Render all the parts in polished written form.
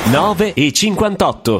9:58.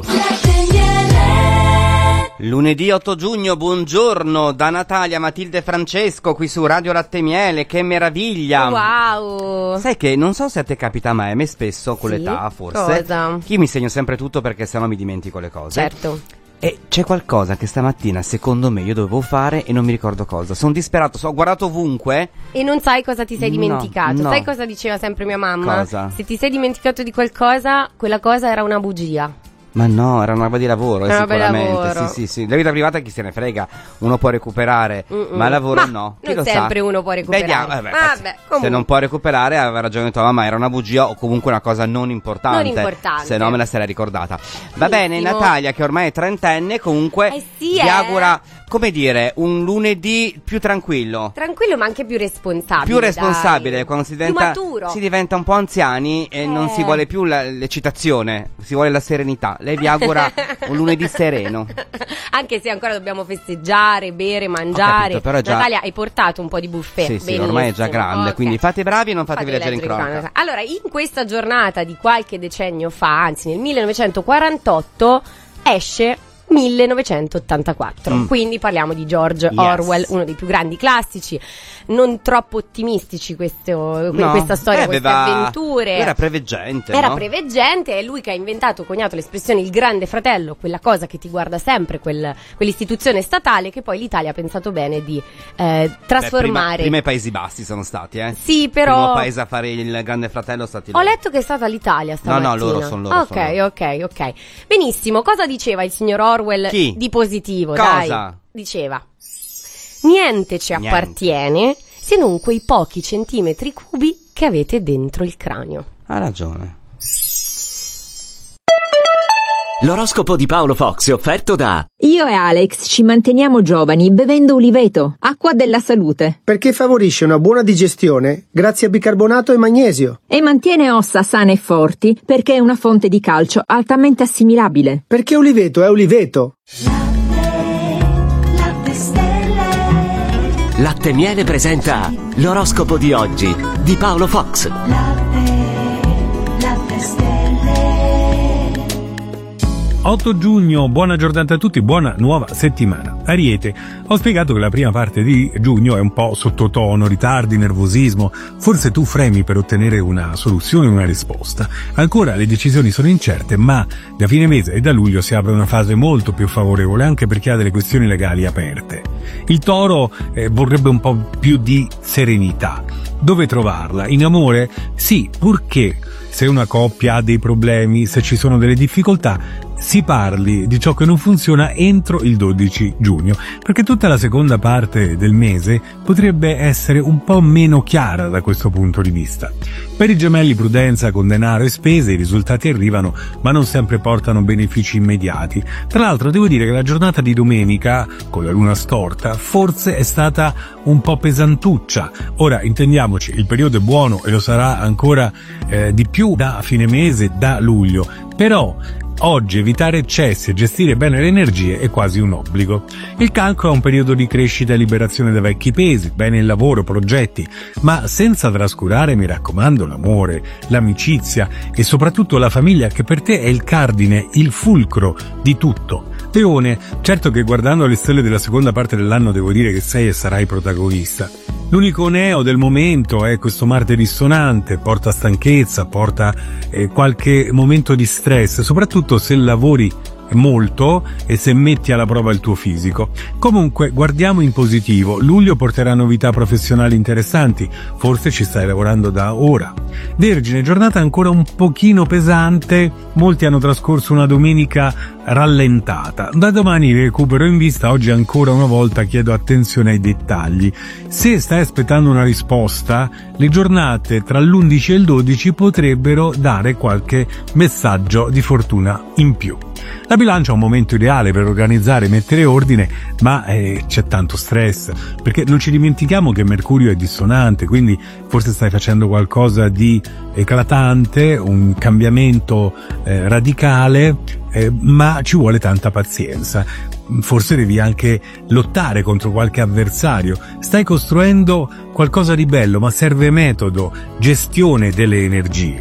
Lunedì 8 giugno, buongiorno da Natalia, Matilde e Francesco qui su Radio Latte e Miele, che meraviglia! Wow! Sai che non so se a te capita mai, a me spesso con l'età forse. Cosa? Io mi segno sempre tutto perché sennò mi dimentico le cose. Certo. E c'è qualcosa che stamattina secondo me io dovevo fare e non mi ricordo cosa. Sono disperato, ho guardato ovunque. E non sai cosa ti sei dimenticato. No. Sai cosa diceva sempre mia mamma? Cosa? Se ti sei dimenticato di qualcosa, quella cosa era una bugia. Ma no, era una roba di lavoro, Una roba di sicuramente. lavoro. Sì. La vita privata chi se ne frega, uno può recuperare, ma il lavoro no. Chi non lo sempre sa? uno può recuperare. Vediamo, Vabbè, se non può recuperare aveva ragione tua mamma, era una bugia o comunque una cosa non importante. Non importante. Se no me la sarei ricordata. Va bene, Natalia, che ormai è trentenne, comunque sì, vi augura, come dire, un lunedì più tranquillo. Tranquillo, ma anche più responsabile. Più responsabile, dai. quando si Più diventa, maturo. si diventa un po' anziani e non si vuole più l'eccitazione, si vuole la serenità. Lei vi augura un lunedì sereno. Anche se ancora dobbiamo festeggiare, bere, mangiare. Capito, però già... Natalia, hai portato un po' di buffet. Sì, ormai è già grande, Okay. quindi fate bravi e non fatevi leggere in cronaca. Allora, in questa giornata di qualche decennio fa, anzi nel 1948, esce 1984. Quindi parliamo di George Orwell, uno dei più grandi classici, non troppo ottimistici questa storia, queste avventure. Era preveggente. Era no? preveggente, è lui che ha inventato, coniato l'espressione il grande fratello, quella cosa che ti guarda sempre, quell'istituzione statale che poi l'Italia ha pensato bene di trasformare. Prima i Paesi Bassi sono stati, Sì, però il primo paese a fare il grande fratello stati ho loro. letto che è stata l'Italia stamattina. No, loro sono loro. Ok. Benissimo, cosa diceva il signor Orwell di positivo? Cosa? Dai, diceva: niente ci appartiene se non quei pochi centimetri cubi che avete dentro il cranio. Ha ragione. L'oroscopo di Paolo Fox è offerto da... Io e Alex ci manteniamo giovani bevendo Uliveto, acqua della salute. Perché favorisce una buona digestione grazie a bicarbonato e magnesio. E mantiene ossa sane e forti perché è una fonte di calcio altamente assimilabile. Perché Uliveto è Uliveto. Latte e Miele presenta l'oroscopo di oggi di Paolo Fox. 8 giugno, buona giornata a tutti, buona nuova settimana. Ariete, ho spiegato che la prima parte di giugno è un po' sottotono, ritardi, nervosismo, forse tu fremi per ottenere una soluzione, una risposta. Ancora le decisioni sono incerte, ma da fine mese e da luglio si apre una fase molto più favorevole anche per chi ha delle questioni legali aperte. Il Toro vorrebbe un po' più di serenità. Dove trovarla? In amore? Sì, purché se una coppia ha dei problemi, se ci sono delle difficoltà, si parli di ciò che non funziona entro il 12 giugno, perché tutta la seconda parte del mese potrebbe essere un po' meno chiara da questo punto di vista. Per i Gemelli prudenza con denaro e spese, i risultati arrivano ma non sempre portano benefici immediati. Tra l'altro devo dire che la giornata di domenica, con la luna storta, forse è stata un po' pesantuccia. Ora intendiamoci, il periodo è buono e lo sarà ancora di più da fine mese, da luglio, però oggi evitare eccessi e gestire bene le energie è quasi un obbligo. Il Cancro ha un periodo di crescita e liberazione da vecchi pesi, bene il lavoro, progetti, ma senza trascurare, mi raccomando, l'amore, l'amicizia e soprattutto la famiglia, che per te è il cardine, il fulcro di tutto. Leone, certo che guardando le stelle della seconda parte dell'anno devo dire che sei e sarai protagonista. L'unico neo del momento è questo Marte dissonante, porta stanchezza, porta qualche momento di stress, soprattutto se lavori molto e se metti alla prova il tuo fisico. Comunque guardiamo in positivo, luglio porterà novità professionali interessanti, forse ci stai lavorando da ora. Vergine, giornata ancora un pochino pesante, molti hanno trascorso una domenica rallentata. Da domani recupero in vista, oggi ancora una volta chiedo attenzione ai dettagli. Se stai aspettando una risposta, le giornate tra l'11 e il 12 potrebbero dare qualche messaggio di fortuna in più. La Bilancia è un momento ideale per organizzare e mettere ordine, ma c'è tanto stress, perché non ci dimentichiamo che Mercurio è dissonante, quindi forse stai facendo qualcosa di eclatante, un cambiamento radicale, ma ci vuole tanta pazienza. Forse devi anche lottare contro qualche avversario. Stai costruendo qualcosa di bello, ma serve metodo, gestione delle energie.